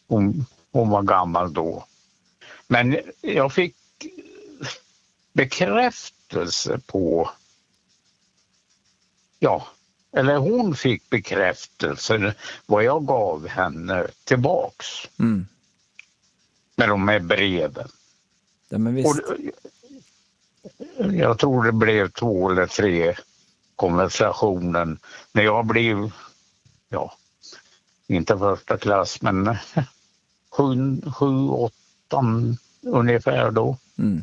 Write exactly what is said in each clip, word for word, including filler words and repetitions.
hon, hon var gammal då. Men jag fick bekräftelse på, ja, eller hon fick bekräftelse vad jag gav henne tillbaks. Mm. Med de här breven. Ja, men visst. Och jag tror det blev två eller tre konversationen när jag blev, ja, inte första klass, men sju, sju åttan ungefär då. Mm.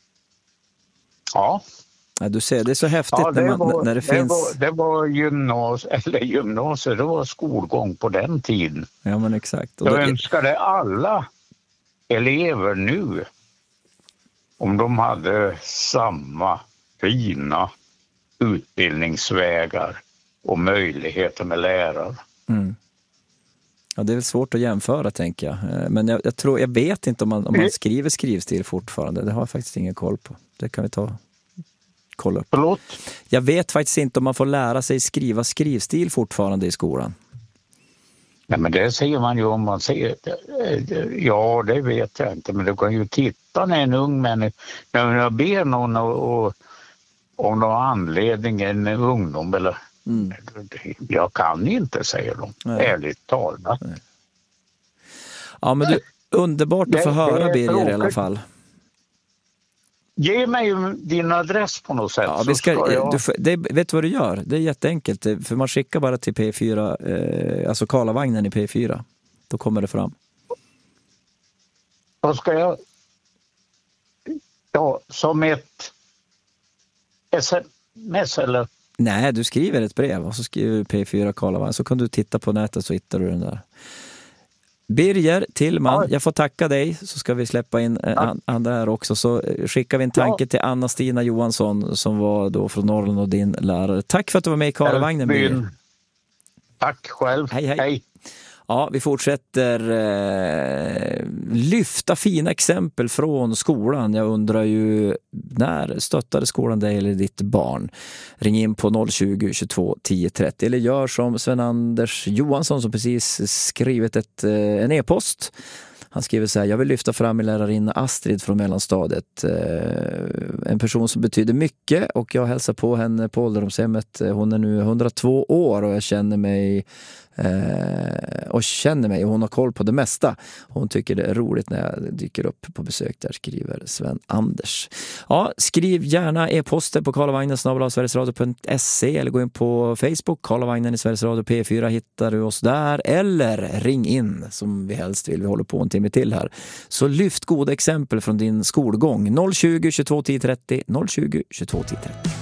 Ja. Ja, du ser, det är så häftigt ja, det när, man, var, när det, det finns... Var, det var gymnas, eller gymnasiet, det var skolgång på den tiden. Ja, men exakt. Och jag då... önskade alla elever nu om de hade samma fina utbildningsvägar och möjligheter med lärare. Mm. Ja, det är väl svårt att jämföra, tänker jag. Men jag, jag tror, jag vet inte om man, om man skriver skrivstil fortfarande. Det har jag faktiskt ingen koll på. Det kan vi ta kolla upp. Förlåt? Jag vet faktiskt inte om man får lära sig skriva skrivstil fortfarande i skolan. Nej, men det säger man ju om man ser. Ja, det vet jag inte. Men du kan ju titta när en ung människa, när jag ber någon och, och, om någon anledning, en ungdom eller mm. jag kan inte, säger de. Nej. Ärligt talat. Nej. Ja, men du, underbart att få det, höra, det Birger, i alla fall. Ge mig din adress på något sätt. Ja, vi ska, ska jag... du, det, vet du vad du gör? Det är jätteenkelt. För man skickar bara till P fyra, eh, alltså Karlavagnen i P fyra. Då kommer det fram. Vad ska jag... Ja, som ett S M S eller? Nej, du skriver ett brev och så skriver du P fyra Karlavagnen. Så kan du titta på nätet så hittar du den där. Birger Tillman, ja. Jag får tacka dig, så ska vi släppa in ja. andra här också. Så skickar vi en tanke ja. till Anna-Stina Johansson som var då från Norrland och din lärare. Tack för att du var med i Karlavagnen, Birger. Tack själv. Hej, hej. hej. Ja, vi fortsätter eh, lyfta fina exempel från skolan. Jag undrar ju, när stöttade skolan dig eller ditt barn? Ring in på noll tjugo, tjugotvå, tio trettio eller gör som Sven-Anders Johansson som precis skrivit ett, eh, en e-post. Han skriver så här: jag vill lyfta fram min lärarinna Astrid från mellanstadiet. En person som betyder mycket, och jag hälsar på henne på ålderdomshemmet. Hon är nu hundratvå år och jag känner mig eh, och känner mig och hon har koll på det mesta. Hon tycker det är roligt när jag dyker upp på besök där, skriver Sven-Anders. Ja, skriv gärna e-poster på karlavagnen snabel-a sverigesradio punkt se eller gå in på Facebook. Karlavagnen i Sveriges Radio P fyra hittar du oss där, eller ring in som vi helst vill. Vi håller på en timme till här. Så lyft goda exempel från din skolgång. noll tjugo, tjugotvå, tio trettio noll tjugo, tjugotvå, tio trettio.